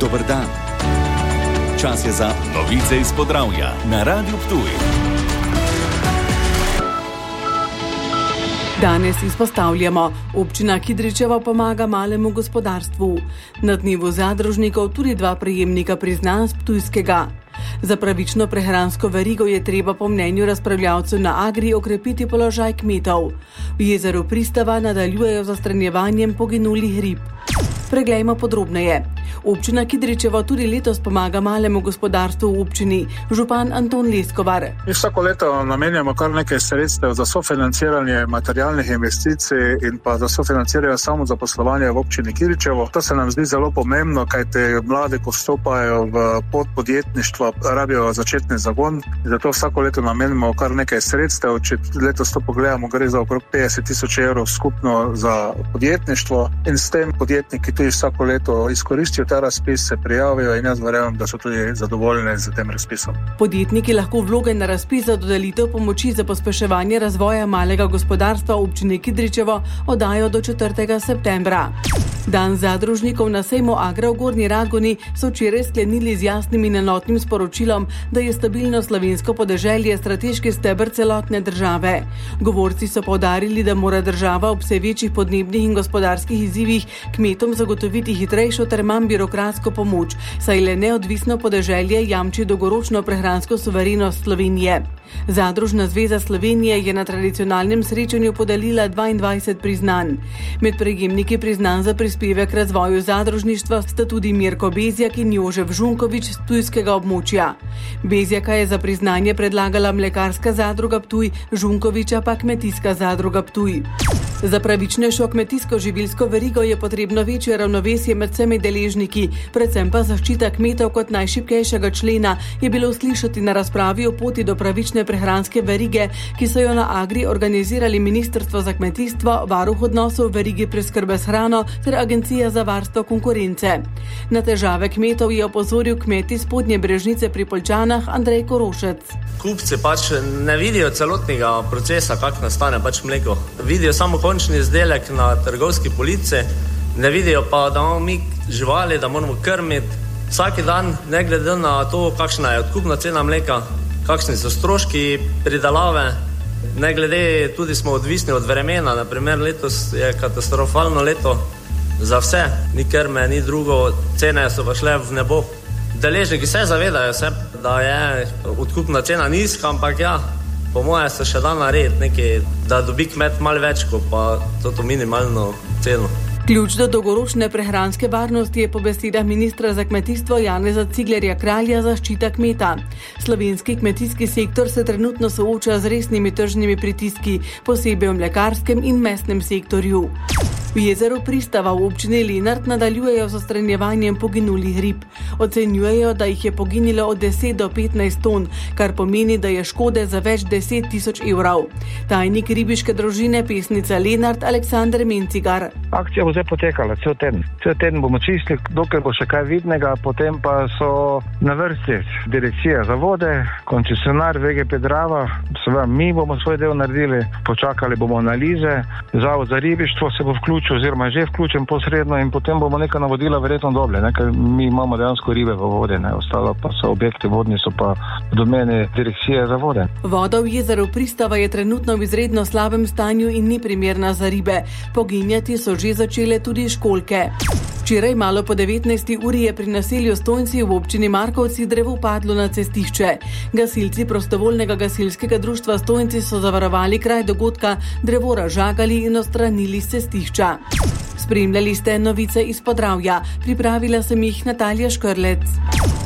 Dober dan. Čas je za novice iz Podravja na Radiu Ptuj. Danes izpostavljamo, občina Kidričevo pomaga malemu gospodarstvu. Na dnevu zadružnikov tudi 2 prejemnika priznanj z Ptujskega. Za pravično prehransko verigo je treba po mnenju razpravljavcev na Agri okrepiti položaj kmetov. V jezeru Pristava nadaljujejo z odstranjevanjem poginulih rib. Preglejmo podrobneje. Občina Kidričevo tudi letos pomaga malemu gospodarstvu v občini. Župan Anton Leskovar. Mi vsako leto namenjamo kar nekaj sredstev za sofinanciranje materialnih investicij in pa za sofinanciranje samozaposlovanja v občini Kidričevo. To se nam zdi zelo pomembno, kajte mladi, ko vstopajo v pot podjetništva, rabijo začetni zagon. Zato vsako leto namenimo kar nekaj sredstev. Če letos to pogledamo, gre za okrog 50.000 evrov skupno za podjetništvo in s tem podjetniki tudi vsako leto izkoristijo ta razpis, se prijavijo in jaz verjamem, da so tudi zadovoljni z tem razpisom. Podjetniki lahko vloge na razpis za dodelitev pomoči za pospeševanje razvoja malega gospodarstva občine Kidričevo oddajo do 4. septembra. Dan zadružnikov na sejmu Agra v Gornji Radgoni so včeraj sklenili z jasnim in enotnim sporočilom, da je stabilno slovensko podeželje strateški steber celotne države. Govorci so poudarili, da mora država ob vse večjih podnebnih in gospodarskih izzivih kmetom zagotoviti hitrejšo ter manj birokratsko pomoč, saj le neodvisno podeželje jamči dolgoročno prehransko suverenost Slovenije. Zadružna zveza Slovenije je na tradicionalnem srečanju podelila 22 priznanj. Med prejemniki priznanj za prispevek k razvoju zadružništva sta tudi Mirko Bezjak in Jožef Žunkovič z ptujskega območja. Bezjaka je za priznanje predlagala Mlekarska zadruga Ptuj, Žunkoviča pa Kmetijska zadruga Ptuj. Za pravičnejšo kmetijsko-živilsko verigo je potrebno večje ravnovesje med vsemi deležniki, predvsem pa zaščita kmetov kot najšibkejšega člena, je bilo slišati na razpravi o poti do pravične prehranske verige, ki so jo na Agri organizirali Ministrstvo za kmetijstvo, Varuh odnosov v verigi preskrbe s hrano ter Agencija za varstvo konkurence. Na težave kmetov je opozoril kmet iz Spodnje Brežnice pri Poljčanah Andrej Korošec. Kupci ne vidijo celotnega procesa, kako nastane mleko. Vidijo samo končni izdelek na trgovski polici, ne vidijo pa, da imamo mi živali, da moramo krmiti vsak dan, ne glede na to, kakšna je odkupna cena mleka, kakšni so stroški pridelave, ne glede, tudi smo odvisni od vremena, naprimer letos je katastrofalno leto za vse, ni krme, ni drugo, cene so pa šle v nebo. Deležniki se zavedajo, da je odkupna cena nizka, ampak po moje se še da narediti nekaj, da dobi kmet malo več, kot pa to minimalno ceno. Ključ do dolgoročne prehranske varnosti je po besedah ministra za kmetijstvo Janeza Ciglerja Kralja zaščita kmeta. Slovenski kmetijski sektor se trenutno sooča z resnimi tržnimi pritiski, posebej v mlekarskem in mesnem sektorju. V jezeru Pristava v občini Lenart nadaljujejo z odstranjevanjem poginulih rib. Ocenjujejo, da jih je poginilo od 10 do 15 ton, kar pomeni, da je škode za več 10.000 evrov. Tajnik ribiške družine Pesnica Lenart Aleksander Mencigar. Akcija bo zdaj potekala cel teden. Cel teden bomo čistili, dokler bo še kaj vidnega, potem pa so na vrsti Direkcija za vode, koncesionar VGP Drava, seveda mi bomo svoj del naredili, počakali bomo analize, Zavod za ribištvo se bo vključil oziroma je že vključen posredno in potem bomo neka navodila verjetno dobili, ker mi imamo dejansko ribe v vode, ostalo pa so objekti vodni, so pa v domeni Direkcije za vode. Voda v jezeru Pristava je trenutno v izredno slabem stanju in ni primerna za ribe. Poginjati so že začele tudi školjke. Včeraj malo po 19. uri je pri naselju Stojnci v občini Markovci drevo padlo na cestišče. Gasilci prostovoljnega gasilskega društva Stojnci so zavarovali kraj dogodka, drevo razžagali in odstranili s cestišča. Spremljali ste novice iz Podravja. Pripravila sem jih Natalija Škrlec.